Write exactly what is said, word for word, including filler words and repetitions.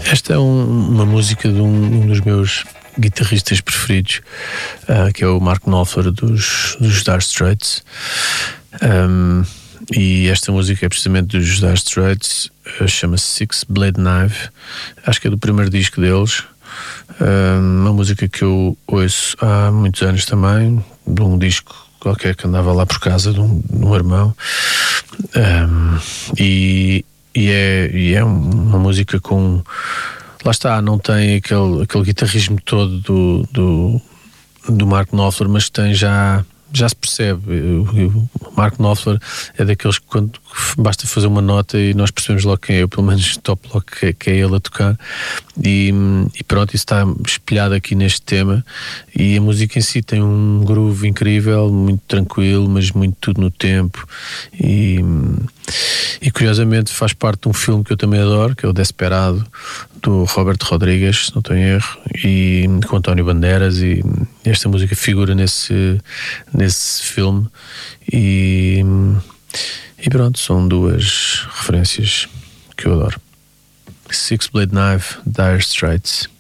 Esta é um, uma música de um, um dos meus guitarristas preferidos, uh, que é o Mark Knopfler dos, dos Dire Straits. Um, e esta música é precisamente dos Dire Straits, uh, chama-se Six Blade Knife, acho que é do primeiro disco deles. Uh, uma música que eu ouço há muitos anos também, de um disco qualquer que andava lá por casa de um, de um irmão. Um, e, e, é, e é uma música com, lá está, não tem aquele, aquele guitarrismo todo do, do, do Mark Knopfler, mas tem já, já se percebe. O Mark Knopfler é daqueles que quando basta fazer uma nota e nós percebemos logo quem é, eu pelo menos topo logo que, que é ele a tocar, e, e pronto, isso está espelhado aqui neste tema. E a música em si tem um groove incrível, muito tranquilo, mas muito tudo no tempo, e, e curiosamente faz parte de um filme que eu também adoro, que é o Desperado, do Robert Rodrigues, se não estou em erro, e com António Bandeiras, e esta música figura nesse, nesse filme, e, e pronto, são duas referências que eu adoro. Six Blade Knife, Dire Straits.